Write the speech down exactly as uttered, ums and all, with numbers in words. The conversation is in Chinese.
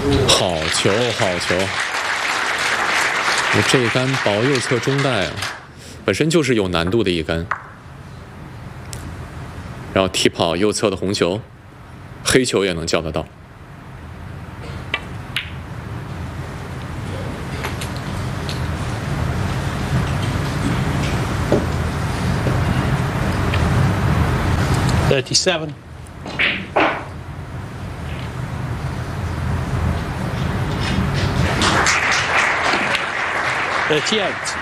好球，好球！这一杆薄右侧中带啊，本身就是有难度的一杆。然后踢跑右侧的红球，黑球也能叫得到。 thirty-seven. thirty-eight.